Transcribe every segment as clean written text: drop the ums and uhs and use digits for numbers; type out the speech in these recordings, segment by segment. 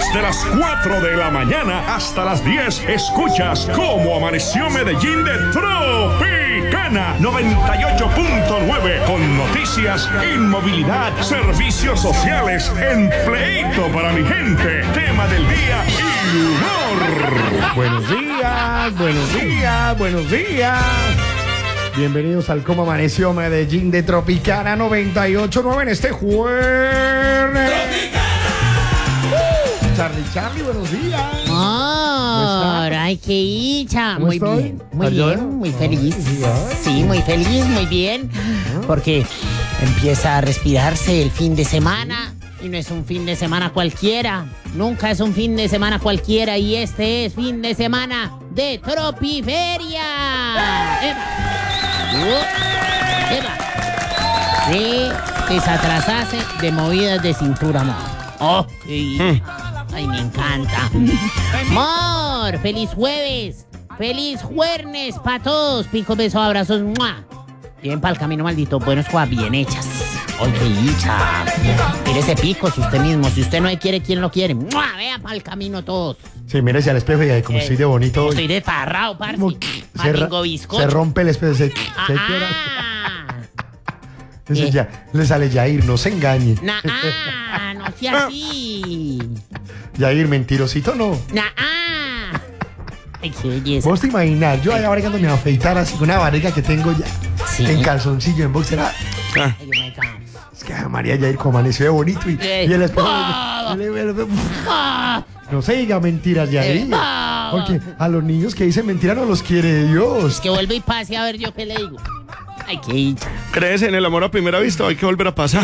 Desde las 4 de la mañana hasta las 10 escuchas Cómo Amaneció Medellín de Tropicana 98.9 con noticias, inmovilidad, servicios sociales, empleito para mi gente, tema del día y humor. Buenos días, buenos días, buenos días. Bienvenidos al Cómo Amaneció Medellín de Tropicana 98.9 en este jueves. Charlie, buenos días. Ay, qué hincha. ¿Cómo Muy estoy? bien, muy ¿Ayuda? bien, muy feliz. Ay. Sí, muy feliz, muy bien. Porque empieza a respirarse el fin de semana. Y no es un fin de semana cualquiera. Nunca es un fin de semana cualquiera. Y este es fin de semana de Tropiferia. ¡Eva! Sí, desatrasarse de movidas de cintura, amor. ¡Oh! Sí. ¡Ay, me encanta! ¡Amor! ¡Feliz jueves! ¡Feliz jueves para todos! Picos, besos, abrazos. ¡Mua! Bien para el camino, maldito. Buenos cosas bien hechas. ¡Ay, qué dicha! Mire ese pico, si usted mismo. Si usted no quiere, ¿quién lo quiere? ¡Mua! Vea para el camino todos. Sí, mírese al espejo y como estoy de bonito hoy. Estoy de parrao, parce. Como Patingo bizcocho. se rompe el espejo. Se quiebra. Entonces ya le sale Yair, no se engañe. No sea así. Yair, mentirosito no. Ay, qué belleza. Vos te imaginas, yo allá cuando me afeitar así con una barriga que tengo ya, Sí. en calzoncillo, en boxer. Ay, oh my God. Es que María Yair como amaneció de bonito y el espejo. No se diga mentiras, Yair. Porque a los niños que dicen mentiras no los quiere Dios. Que vuelva y pase a ver yo qué le digo. Ay, qué hincha. ¿Crees en el amor a primera vista o hay que volver a pasar?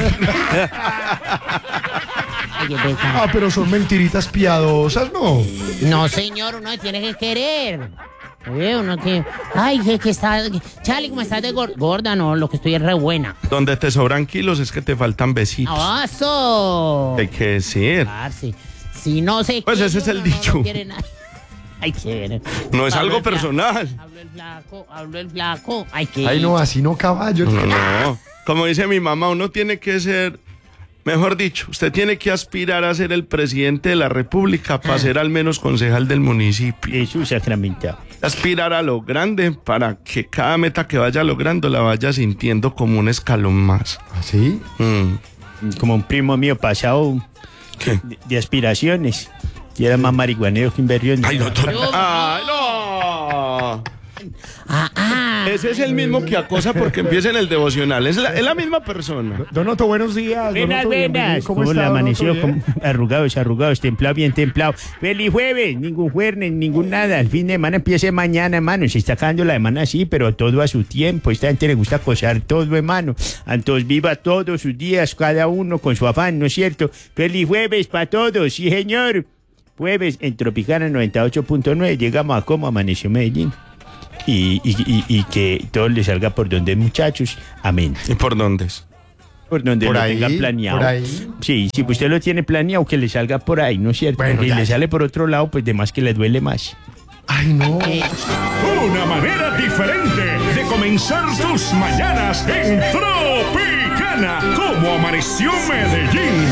Ay, qué pecado. Ah, pero son mentiritas piadosas, ¿no? No, señor, uno tiene que querer. Uno que... Ay, que está... Charlie, ¿cómo estás de gorda? No, lo que estoy es re buena. Donde te sobran kilos es que te faltan besitos. ¡Abazo! Hay que decir. Parce, si no se Pues quiere, ese es el uno dicho. No quiere nada. Ay, chévere. No es Habló algo el flaco, personal. Habló el flaco. Ay, qué... Ay, no, así no, caballo. No. Como dice mi mamá, uno tiene que ser, mejor dicho, usted tiene que aspirar a ser el presidente de la República para ser al menos concejal del municipio. Es un sacramentado. Aspirar a lo grande para que cada meta que vaya logrando la vaya sintiendo como un escalón más. ¿Sí? Como un primo mío pasado ¿Qué? de aspiraciones. Y era más marihuanero que inversión. Ay, no. Ay, no. Ese es el mismo que acosa porque empieza en el devocional. Es la misma persona. Don Otto, buenos días. Don Buenas, Otto, bienvenido. buenas. ¿Cómo ¿Cómo está, le don amaneció? Otto? ¿Bien? Arrugados, templado, bien templado. Feliz jueves, ningún jueves, ningún nada. El fin de semana empieza mañana, hermano. Se está acabando la semana así, pero todo a su tiempo. Esta gente le gusta acosar todo, hermano. Entonces viva todos sus días, cada uno con su afán, ¿no es cierto? Feliz jueves para todos, sí, señor. Jueves en Tropicana 98.9 llegamos a Cómo Amaneció Medellín. Y que todo le salga por donde, muchachos. Amén. ¿Y por dónde es? Por donde Por lo ahí, tenga planeado. por ahí. Sí, si usted lo tiene planeado, que le salga por ahí, ¿no es cierto? Bueno, Porque ya. le sale por otro lado, pues de más que le duele más. Ay, no. Una manera diferente de comenzar tus mañanas en Tropicana. Cómo Amaneció Medellín.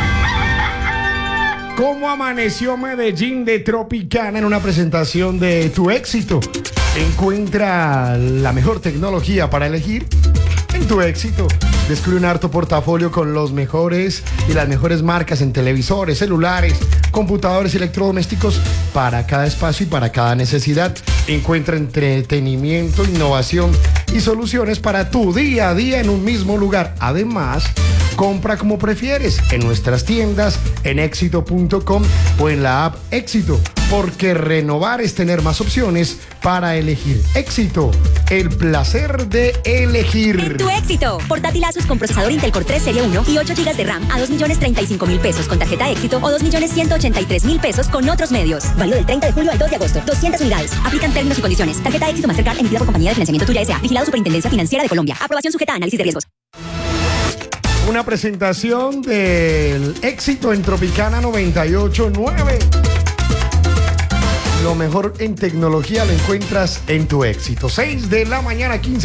¿Cómo amaneció Medellín de Tropicana en una presentación de Tu Éxito? Encuentra la mejor tecnología para elegir en Tu Éxito. Descubre un harto portafolio con los mejores y las mejores marcas en televisores, celulares, computadores y electrodomésticos para cada espacio y para cada necesidad. Encuentra entretenimiento, innovación y soluciones para tu día a día en un mismo lugar. Además, compra como prefieres en nuestras tiendas, en éxito.com o en la app Éxito, porque renovar es tener más opciones para elegir. Éxito, el placer de elegir. Tu Éxito. Portátil Asus con procesador Intel Core 3 Serie 1 y 8 GB de RAM a 2.035.000 pesos con tarjeta Éxito o 2.183.000 pesos con otros medios. Válido del 30 de julio al 2 de agosto. 200 unidades. Aplican términos y condiciones. Tarjeta Éxito Mastercard emitida por Compañía de Financiamiento Tuya S.A. Vigilado Superintendencia Financiera de Colombia. Aprobación sujeta a análisis de riesgos. Una presentación del Éxito en Tropicana 98.9. Lo mejor en tecnología lo encuentras en Tu Éxito. 6 de la mañana, 15